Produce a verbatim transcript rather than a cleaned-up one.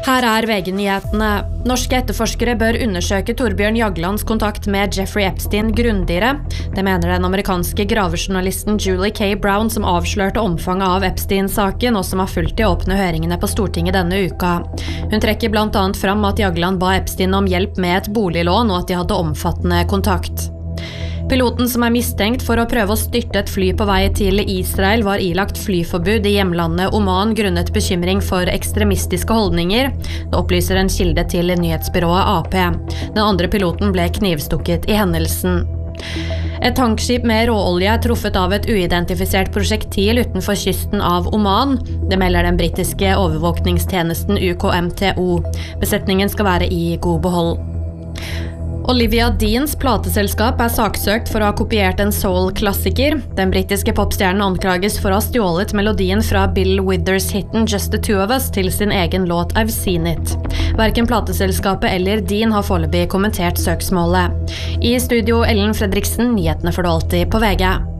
Her er V G-nyhetene. Norske etterforskere bør undersøke Torbjørn Jaglands kontakt med Jeffrey Epstein grundigere. Det mener den amerikanske gravejournalisten Julie K. Brown, som avslørte omfanget av Epstein-saken, og som har fulgt de åpne høringene på Stortinget denne uka. Hun trekker blant annet fram at Jagland ba Epstein om hjelp med et boliglån, og at de hadde omfattende kontakt. Piloten som er mistenkt for å prøve å styrte et fly på vei til Israel var ilagt flyforbud i hjemlandet Oman grunnet bekymring for ekstremistiske holdninger. Det opplyser en kilde til nyhetsbyrået A P. Den andre piloten ble knivstukket i hendelsen. Et tankskip med råolje er truffet av et uidentifisert prosjektil utenfor kysten av Oman. Det melder den britiske overvåkningstjenesten U K M T O. Besetningen skal være i god behold. Olivia Deans plateselskap er saksøkt for å ha kopiert en soul-klassiker. Den britiske popstjernen anklages for å ha stjålet melodien fra Bill Withers-hitten Just the Two of Us til sin egen låt I've Seen It. Hverken plateselskapet eller Dean har foreløpig kommentert søksmålet. I studio Ellen Fredriksen, nyhetene for det alltid på V G.